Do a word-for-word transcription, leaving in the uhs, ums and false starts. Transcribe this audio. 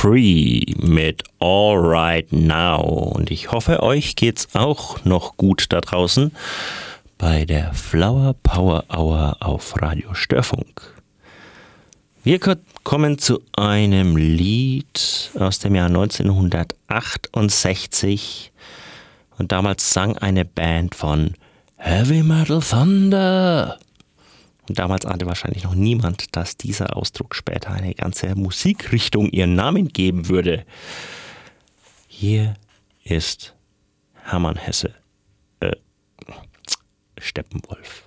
Cree mit All Right Now. Und ich hoffe, euch geht's auch noch gut da draußen bei der Flower Power Hour auf Radio Störfunk. Wir kommen zu einem Lied aus dem Jahr neunzehnhundertachtundsechzig. Und damals sang eine Band von Heavy Metal Thunder. Und damals ahnte wahrscheinlich noch niemand, dass dieser Ausdruck später eine ganze Musikrichtung ihren Namen geben würde. Hier ist Hermann Hesse, äh, Steppenwolf.